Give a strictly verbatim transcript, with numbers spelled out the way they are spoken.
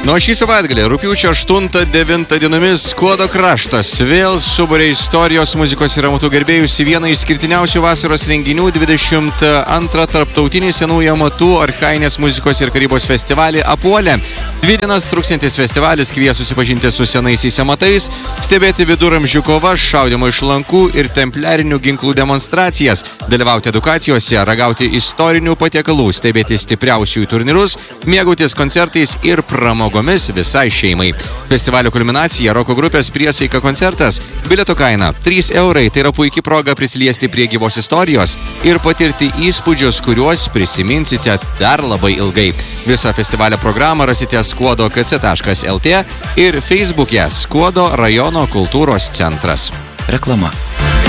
Nuo šį savaitgalį, rugpjūčio aštuntą devintą dienomis, Skuodo kraštas vėl suburė istorijos muzikos ir amatų gerbėjus į vieną išskirtiniausių vasaros renginių dvidešimt antrą tarptautinį senųjų amatų archainės muzikos ir karybos festivalį Apuolė. Dvi dienas truksiantis festivalis kvies susipažinti su senaisiais amatais, stebėti viduramžių kovas, šaudimo iš lankų ir templiarinių ginklų demonstracijas, dalyvauti edukacijose, ragauti istorinių patiekalų, stebėti stipriausiųjų turnyrus, mėgautis koncertais ir pramogomis visai šeimai. Festivalio kulminacija roko grupės Priesaika koncertas. Bilieto kaina trys eurai, tai yra puikia proga prisiliesti prie gyvos istorijos ir patirti įspūdžius, kuriuos prisiminsite dar labai ilgai. Visą festivalio programą rasite skuodo k c taškas l t ir Facebook'e Skuodo rajono kultūros centras. Reklama.